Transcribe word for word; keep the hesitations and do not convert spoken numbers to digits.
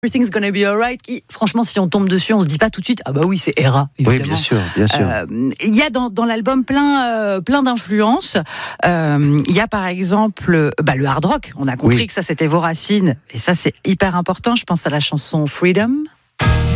Everything's Gonna Be Alright, qui, franchement, si on tombe dessus, on se dit pas tout de suite, ah bah oui, c'est Era, évidemment. Oui, bien sûr, bien sûr. Euh, il y a dans, dans l'album plein, euh, plein d'influences. Euh, il y a par exemple, bah, le hard rock. On a compris oui. que ça, c'était vos racines. Et ça, c'est hyper important. Je pense à la chanson Freedom.